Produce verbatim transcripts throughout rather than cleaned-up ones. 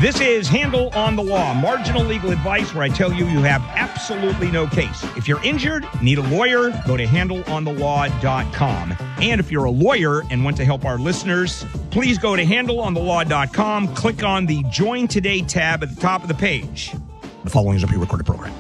This is Handle on the Law, marginal legal advice where I tell you you have absolutely no case. If you're injured, need a lawyer, go to handle on the law dot com. And if you're a lawyer and want to help our listeners, please go to handle on the law dot com, click on the Join Today tab at the top of the page. The following is a pre-recorded program.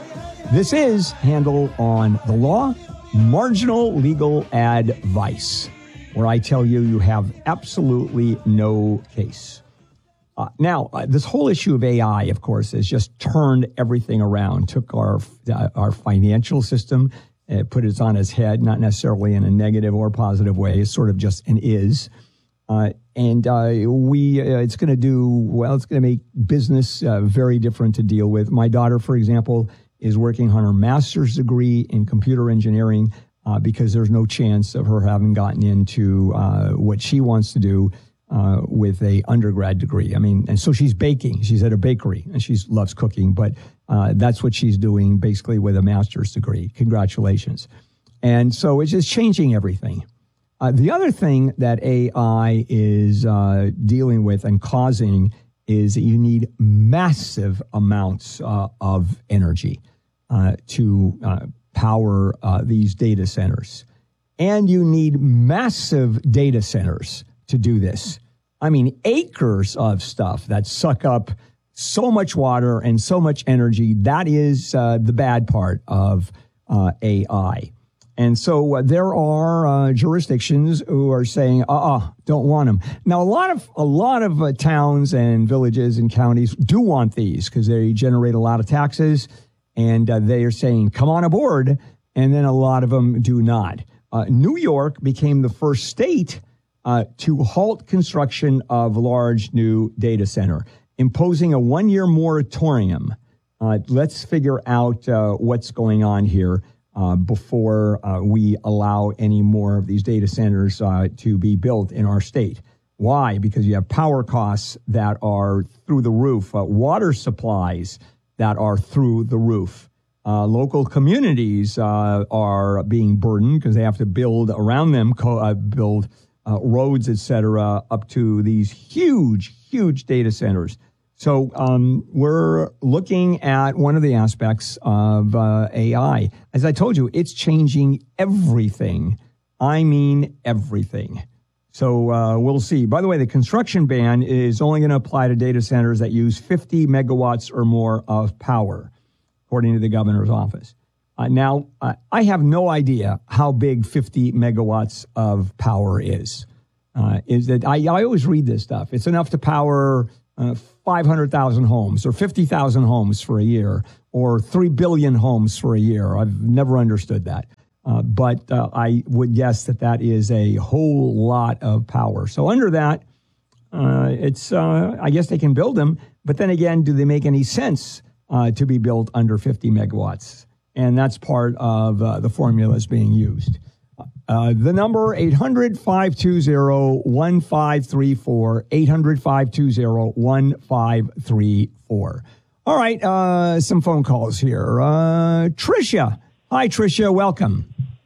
This is Handle on the Law, marginal legal advice, where I tell you you have absolutely no case. Uh, now, uh, this whole issue of A I, of course, has just turned everything around, took our uh, our financial system, uh, put it on its head, not necessarily in a negative or positive way. It's sort of just an is. Uh, and uh, we, uh, it's going to do, well, it's going to make business uh, very different to deal with. My daughter, for example, is working on her master's degree in computer engineering uh, because there's no chance of her having gotten into uh, what she wants to do Uh, with a undergrad degree. I mean, and so she's baking. She's at a bakery and she loves cooking, but uh, that's what she's doing basically with a master's degree. Congratulations. And so it's just changing everything. Uh, the other thing that A I is uh, dealing with and causing is that you need massive amounts uh, of energy uh, to uh, power uh, these data centers. And you need massive data centers to do this. I mean, acres of stuff that suck up so much water and so much energy. That is uh, the bad part of uh, A I. And so uh, there are uh, jurisdictions who are saying, uh-uh, don't want them. Now, a lot of a lot of uh, towns and villages and counties do want these because they generate a lot of taxes, and uh, they are saying, come on aboard, and then a lot of them do not. Uh, New York became the first state Uh, to halt construction of large new data center, imposing a one-year moratorium. Uh, let's figure out uh, what's going on here uh, before uh, we allow any more of these data centers uh, to be built in our state. Why? Because you have power costs that are through the roof, uh, water supplies that are through the roof. Uh, local communities uh, are being burdened because they have to build around them, co- uh, build Uh, roads, et cetera, up to these huge, huge data centers. So um, we're looking at one of the aspects of uh, A I. As I told you, it's changing everything. I mean, everything. So uh, we'll see. By the way, the construction ban is only going to apply to data centers that use fifty megawatts or more of power, according to the governor's office. Uh, now, uh, I have no idea how big fifty megawatts of power is. Uh, is that I, I always read this stuff. It's enough to power uh, five hundred thousand homes or fifty thousand homes for a year or three billion homes for a year. I've never understood that. Uh, but uh, I would guess that that is a whole lot of power. So under that, uh, it's uh, I guess they can build them. But then again, do they make any sense uh, to be built under fifty megawatts? And that's part of uh, the formulas being used. Uh, the number, eight hundred, five two zero, one five three four, eight hundred, five two zero, one five three four. All right, uh, some phone calls here. Uh, Tricia. Hi, Tricia. Welcome.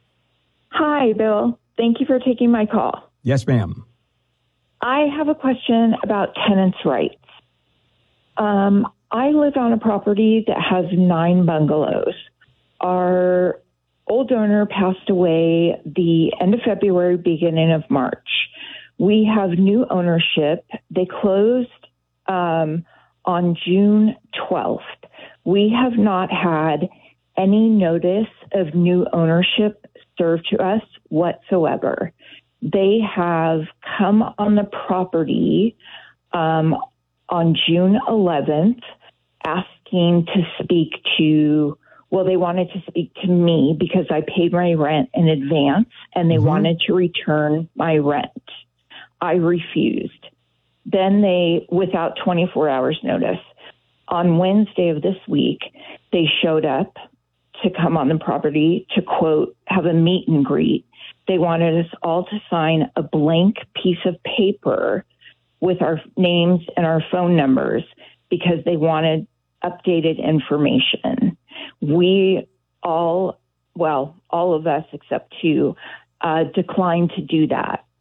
Hi, Bill. Thank you for taking my call. Yes, ma'am. I have a question about tenants' rights. Um, I live on a property that has nine bungalows. Our old owner passed away the end of February, beginning of March. We have new ownership. They closed um, on June twelfth. We have not had any notice of new ownership served to us whatsoever. They have come on the property um, on June eleventh, asking to speak to Well, they wanted to speak to me because I paid my rent in advance and they mm-hmm. wanted to return my rent. I refused. Then they, without twenty-four hours notice, on Wednesday of this week, they showed up to come on the property to, quote, have a meet and greet. They wanted us all to sign a blank piece of paper with our names and our phone numbers because they wanted updated information. We all, well, all of us except two, uh, declined to do that.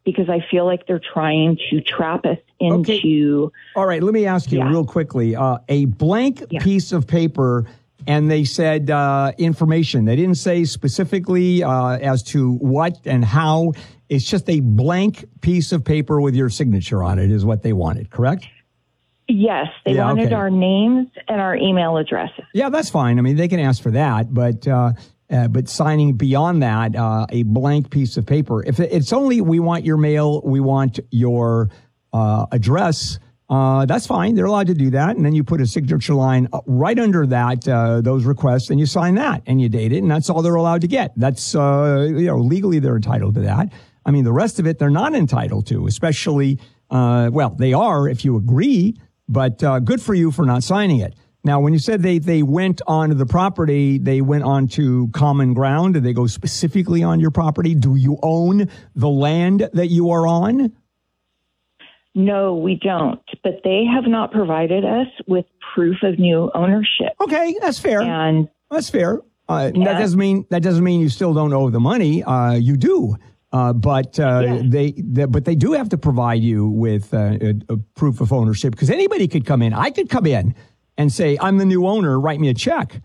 because I feel like they're trying to trap us into. Okay. All right, let me ask you yeah. real quickly. Uh, a blank yeah. piece of paper, and they said uh, information. They didn't say specifically uh, as to what and how. It's just a blank piece of paper with your signature on it is what they wanted, correct? Yes, they yeah, wanted okay. our names and our email addresses. Yeah, that's fine. I mean, they can ask for that, but uh, uh, but signing beyond that, uh, a blank piece of paper. If it's only we want your mail, we want your uh, address, uh, that's fine. They're allowed to do that, and then you put a signature line right under that uh, those requests, and you sign that, and you date it, and that's all they're allowed to get. That's uh, you know legally they're entitled to that. I mean, the rest of it they're not entitled to, especially uh, well, they are if you agree. But uh, good for you for not signing it. Now, when you said they, they went onto the property, they went onto common ground. Did they go specifically on your property? Do you own the land that you are on? No, we don't. But they have not provided us with proof of new ownership. Okay, that's fair. And that's fair. Uh, yeah. That doesn't mean that doesn't mean you still don't owe the money. Uh, you do. Uh, but uh, yeah. they, they, but they do have to provide you with uh, a, a proof of ownership, because anybody could come in. I could come in and say, "I'm the new owner. Write me a check."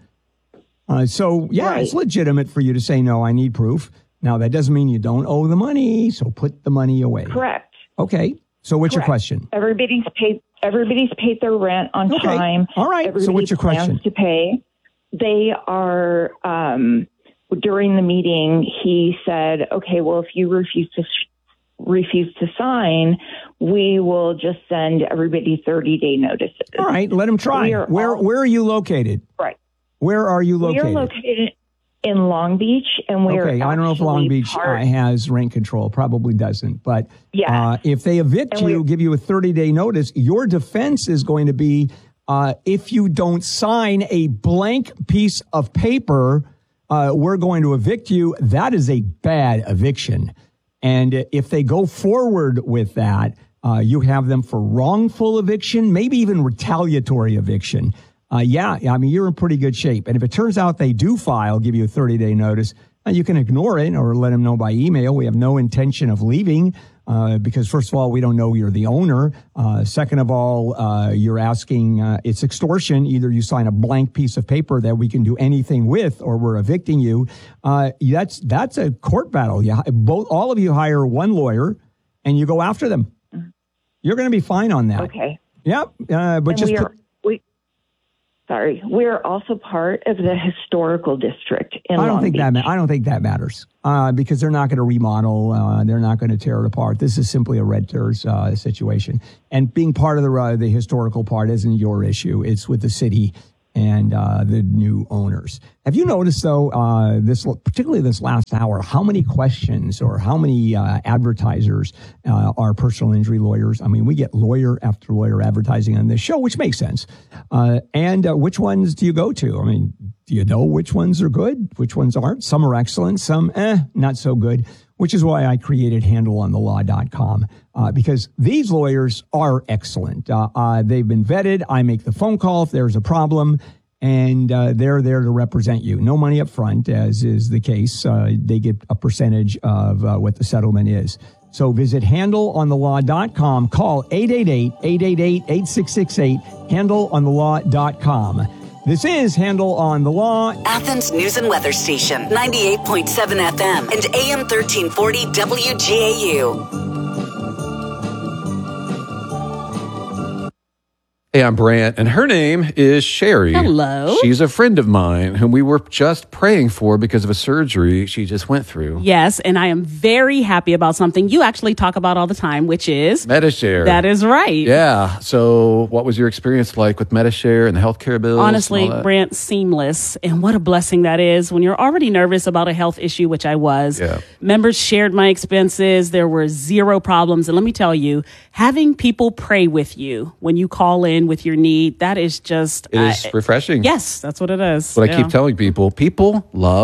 Uh, so yeah, right. It's legitimate for you to say, "No, I need proof." Now that doesn't mean you don't owe the money. So put the money away. Correct. Okay. So what's Correct. your question? Everybody's paid. Everybody's paid their rent on okay. time. All right. Everybody So what's your plans question? To pay. They are. Um, During the meeting, he said, okay, well, if you refuse to sh- refuse to sign, we will just send everybody thirty-day notices. All right, let them try. Where all, Where are you located? Right. Where are you located? We are located in Long Beach, and we're okay. I don't know if Long Beach part- uh, has rent control. Probably doesn't. But yeah. uh, if they evict and you, give you a thirty-day notice, your defense is going to be uh, if you don't sign a blank piece of paper, Uh, we're going to evict you. That is a bad eviction. And if they go forward with that, uh, you have them for wrongful eviction, maybe even retaliatory eviction. Uh, yeah, I mean, you're in pretty good shape. And if it turns out they do file, give you a thirty-day notice, uh, you can ignore it or let them know by email. We have no intention of leaving. Uh, because first of all, we don't know you're the owner. Uh, second of all, uh, you're asking, uh, it's extortion. Either you sign a blank piece of paper that we can do anything with, or we're evicting you. Uh, that's, that's a court battle. You, both, all of you hire one lawyer and you go after them. You're going to be fine on that. Okay. Yep. Uh, but and just we are, put, we, sorry, we're also part of the historical district in I don't Long think Beach. that, ma- I don't think that matters. Uh, because they're not going to remodel. Uh, they're not going to tear it apart. This is simply a renters uh, situation. And being part of the uh, the historical part isn't your issue. It's with the city and uh, the new owners. Have you noticed, though, uh, this particularly this last hour, how many questions or how many uh, advertisers uh, are personal injury lawyers? I mean, we get lawyer after lawyer advertising on this show, which makes sense. Uh, and uh, which ones do you go to? I mean, do you know which ones are good, which ones aren't? Some are excellent, some, eh, not so good, which is why I created handle on the law dot com, uh, because these lawyers are excellent. Uh, uh, they've been vetted. I make the phone call if there's a problem, and uh, they're there to represent you. No money up front, as is the case. Uh, they get a percentage of uh, what the settlement is. So visit handle on the law dot com. Call eight eight eight, eight eight eight, eight six six eight, handle on the law dot com. This is Handle on the Law. Athens News and Weather Station, ninety-eight point seven F M and A M thirteen forty W G A U. Hey, I'm Brant, and her name is Sherry. Hello. She's a friend of mine whom we were just praying for because of a surgery she just went through. Yes, and I am very happy about something you actually talk about all the time, which is... Medi-Share. That is right. Yeah. So what was your experience like with Medi-Share and the healthcare bills? Honestly, Brant, seamless. And what a blessing that is when you're already nervous about a health issue, which I was. Yeah. Members shared my expenses. There were zero problems. And let me tell you, having people pray with you when you call in with your need, that is just... It is uh, refreshing. Yes, that's what it is. What yeah. I keep telling people, people love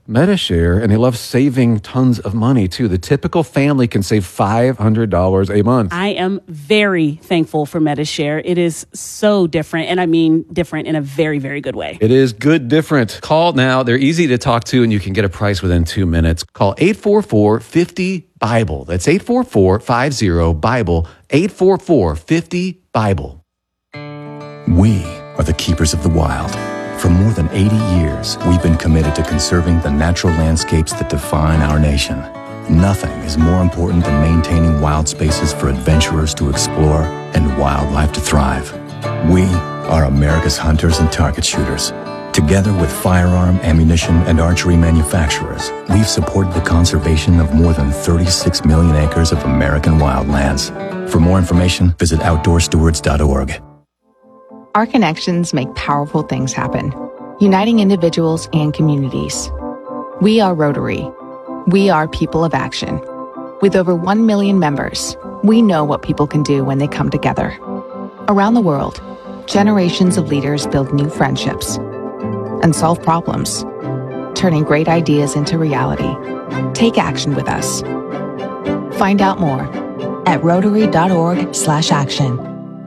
MediShare, and they love saving tons of money too. The typical family can save five hundred dollars a month. I am very thankful for MediShare. It is so different, and I mean different in a very, very good way. It is good different. Call now. They're easy to talk to, and you can get a price within two minutes. Call eight four four, five zero, BIBLE. That's eight four four, five zero, BIBLE, eight four four, five zero, BIBLE. We are the keepers of the wild. For more than eighty years, we've been committed to conserving the natural landscapes that define our nation. Nothing is more important than maintaining wild spaces for adventurers to explore and wildlife to thrive. We are America's hunters and target shooters. Together with firearm, ammunition, and archery manufacturers, we've supported the conservation of more than thirty-six million acres of American wildlands. For more information, visit outdoor stewards dot org. Our connections make powerful things happen, uniting individuals and communities. We are Rotary. We are people of action. With over one million members, we know what people can do when they come together. Around the world, generations of leaders build new friendships and solve problems, turning great ideas into reality. Take action with us. Find out more at rotary dot org slash action.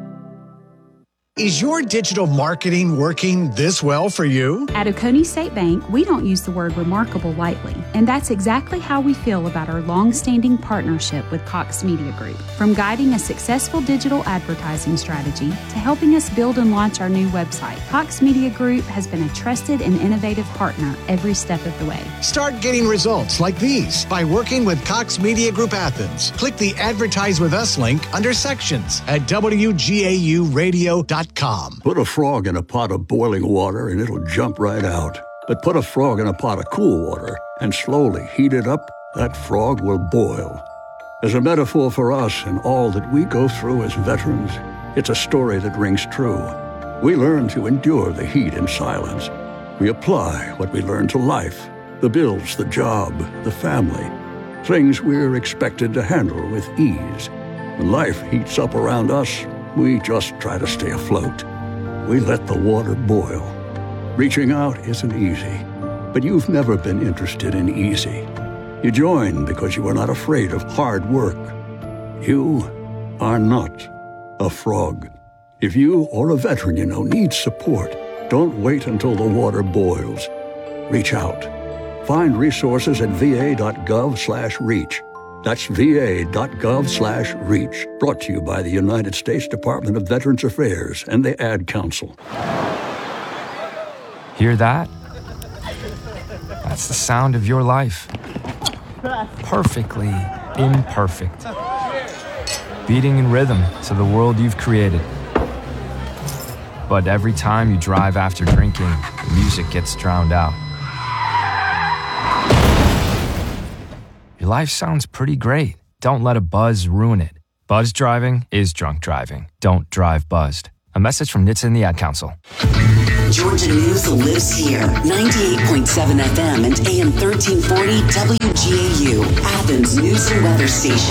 Is your digital marketing working this well for you? At Oconee State Bank, we don't use the word remarkable lightly, and that's exactly how we feel about our long-standing partnership with Cox Media Group. From guiding a successful digital advertising strategy to helping us build and launch our new website, Cox Media Group has been a trusted and innovative partner every step of the way. Start getting results like these by working with Cox Media Group Athens. Click the Advertise With Us link under Sections at W G A U radio dot com. Put a frog in a pot of boiling water and it'll jump right out. But put a frog in a pot of cool water and slowly heat it up, that frog will boil. As a metaphor for us and all that we go through as veterans, it's a story that rings true. We learn to endure the heat in silence. We apply what we learn to life, the bills, the job, the family, things we're expected to handle with ease. When life heats up around us, we just try to stay afloat. We let the water boil. Reaching out isn't easy, but you've never been interested in easy. You join because you are not afraid of hard work. You are not a frog. If you or a veteran you know needs support, don't wait until the water boils. Reach out. Find resources at V A dot gov slash reach. That's V A dot gov slash reach. Brought to you by the United States Department of Veterans Affairs and the Ad Council. Hear that? That's the sound of your life. Perfectly imperfect. Beating in rhythm to the world you've created. But every time you drive after drinking, the music gets drowned out. Your life sounds pretty great. Don't let a buzz ruin it. Buzz driving is drunk driving. Don't drive buzzed. A message from N H T S A and the Ad Council. Georgia News lives here. ninety-eight point seven F M and A M thirteen forty W G A U, Athens News and Weather Station.